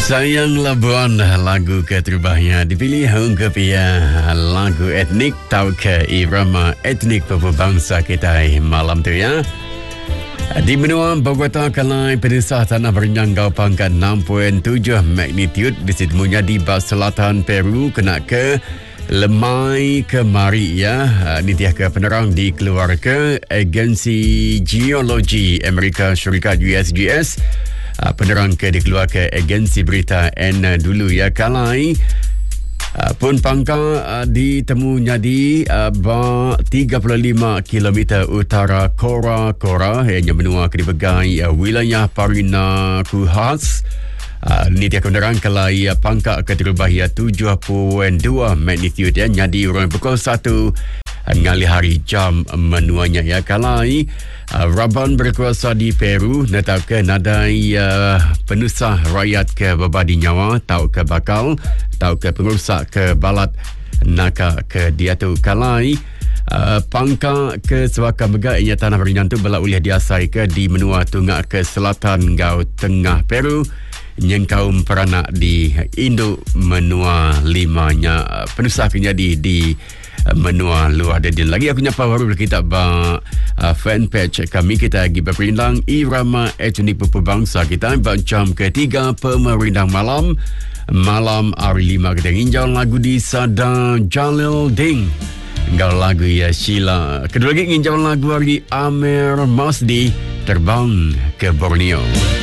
Sayang Labuan, lagu keterbahnya dipilih untuk lagu etnik atau ke irama etnik berbangsa kita malam tu ya. Di benua Bogota Kalai pedesah tanah berjangkau pangkat 6.7 magnitude di situ menjadi bas selatan Peru kena ke lemai ke mari ya. Nitiah ke penerang dikeluarkan Agensi Geologi Amerika Syarikat USGS. Penerang ke dikeluarkan agensi berita N dulu ya. Kalai pun pangkal ditemu jadi 35 km utara Cora yang menua ke dipegang wilayah Parinakuhas. Nitiah penerang Kalai pangkal ke terbahaya 7.2 magnitude ya. Jadi orang pukul 1 ngali hari jam menuanya ya. Kalai Raban berkuasa di Peru netap ke nadai penusah rakyat ke berbadi nyawa tau ke bakal tau ke pengurusak ke balat naka ke diatu. Kalai pangka ke sewaka megak inya tanah berinyantu bela uliah diasai ke di menua tungak ke selatan gau tengah Peru nyengkaum peranak di Indo menua limanya penusah menjadi di menua luar dan lagi aku nyapa baru kita fanpage kami kita lagi berperindang irama etnik berbangsa kita jam ketiga pemerindang malam hari 5 kita injau lagu di Sada Jalil Ding engkau lagu ya Sheila kedua lagi injau lagu hari Amer Masdi Terbang ke Borneo.